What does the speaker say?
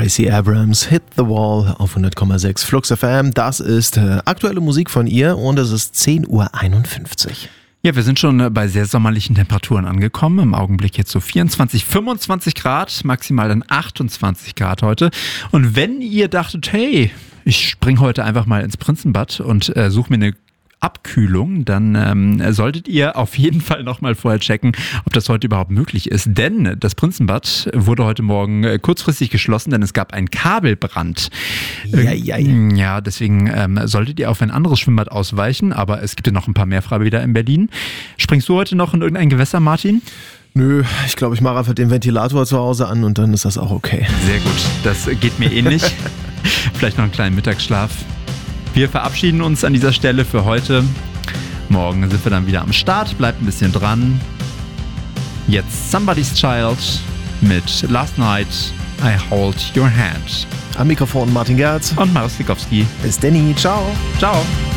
Gracie Abrams, Hit the Wall auf 100,6 Flux FM. Das ist aktuelle Musik von ihr und es ist 10:51 Uhr. Ja, wir sind schon bei sehr sommerlichen Temperaturen angekommen. Im Augenblick jetzt so 24, 25 Grad, maximal dann 28 Grad heute. Und wenn ihr dachtet, hey, ich spring heute einfach mal ins Prinzenbad und suche mir eine Abkühlung, dann solltet ihr auf jeden Fall nochmal vorher checken, ob das heute überhaupt möglich ist. Denn das Prinzenbad wurde heute Morgen kurzfristig geschlossen, denn es gab einen Kabelbrand. Ja, deswegen solltet ihr auf ein anderes Schwimmbad ausweichen, aber es gibt ja noch ein paar mehr Freibäder in Berlin. Springst du heute noch in irgendein Gewässer, Martin? Nö, ich glaube, ich mache einfach den Ventilator zu Hause an und dann ist das auch okay. Sehr gut, das geht mir ähnlich. Vielleicht noch einen kleinen Mittagsschlaf. Wir verabschieden uns an dieser Stelle für heute. Morgen sind wir dann wieder am Start. Bleibt ein bisschen dran. Jetzt Somebody's Child mit Last Night I Hold Your Hand. Am Mikrofon Martin Gerz und Marius Likowski. Bis Danny. Ciao. Ciao.